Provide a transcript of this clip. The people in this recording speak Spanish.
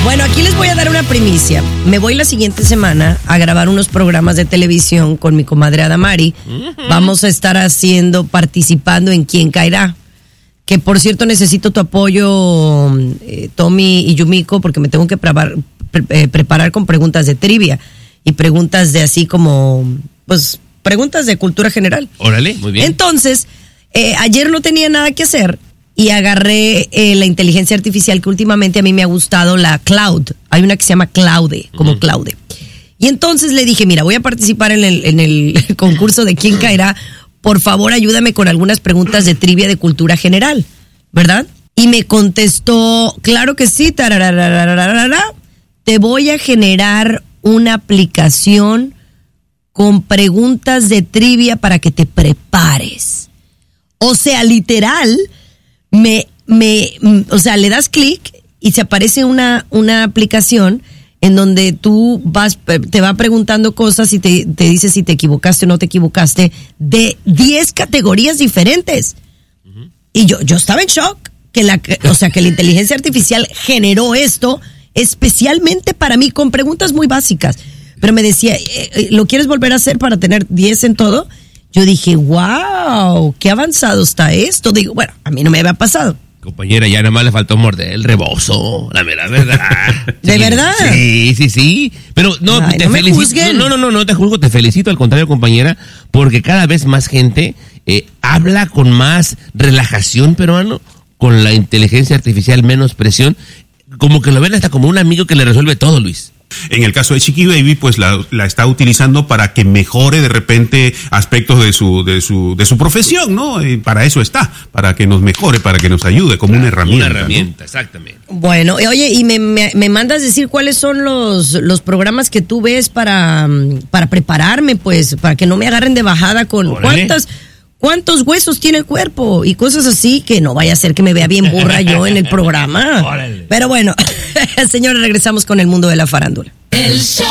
Bueno, aquí les voy a dar una primicia. Me voy la siguiente semana a grabar unos programas de televisión con mi comadre Adamari. Vamos a estar participando en Quién Caerá. Que por cierto necesito tu apoyo, Tommy y Yumiko, porque me tengo que preparar con preguntas de trivia y preguntas de así como, pues, preguntas de cultura general. Órale, muy bien. Entonces, ayer no tenía nada que hacer y agarré la inteligencia artificial que últimamente a mí me ha gustado, la Cloud. Hay una que se llama Claude, como Claude. Y entonces le dije, mira, voy a participar en el concurso de Quién Caerá. Por favor, ayúdame con algunas preguntas de trivia de cultura general, ¿verdad? Y me contestó, claro que sí, te voy a generar una aplicación con preguntas de trivia para que te prepares. O sea, literal, o sea, le das clic y se aparece una aplicación en donde tú te va preguntando cosas y te dice si te equivocaste o no te equivocaste de 10 categorías diferentes. Uh-huh. Y yo estaba en shock que la inteligencia artificial generó esto especialmente para mí con preguntas muy básicas. Pero me decía, ¿lo quieres volver a hacer para tener 10 en todo? Yo dije, wow, qué avanzado está esto. Digo, bueno, a mí no me había pasado. Compañera, ya nada más le faltó morder el rebozo, la verdad. ¿De verdad? Sí. Pero no, ay, te felicito. No te juzgo, te felicito, al contrario, compañera, porque cada vez más gente habla con más relajación, peruano, con la inteligencia artificial, menos presión, como que lo ven hasta como un amigo que le resuelve todo, Luis. En el caso de Chiqui Baby, pues la está utilizando para que mejore de repente aspectos de su profesión, ¿no? Y para eso está, para que nos mejore, para que nos ayude como una herramienta. Una herramienta, ¿no? Exactamente. Bueno, oye, y me mandas decir cuáles son los programas que tú ves para prepararme, pues, para que no me agarren de bajada con ¿cuántos huesos tiene el cuerpo? Y cosas así, que no vaya a ser que me vea bien burra yo en el programa. Órale. Pero bueno, señores, regresamos con el mundo de la farándula. El show